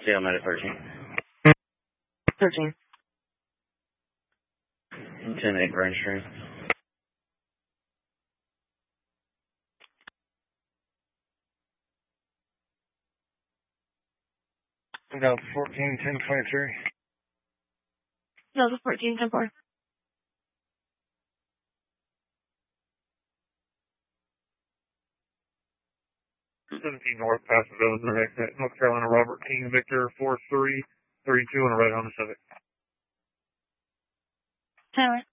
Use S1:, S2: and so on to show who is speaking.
S1: See, I'm at 13.
S2: 13.
S1: 10-8 Brain Stream.
S3: Delta 14, 1023.
S2: Delta 14, 10 4.
S3: 17 North, Pasadena, North Carolina, Robert King, Victor, 4332 on a red Honda Civic.
S2: Tower.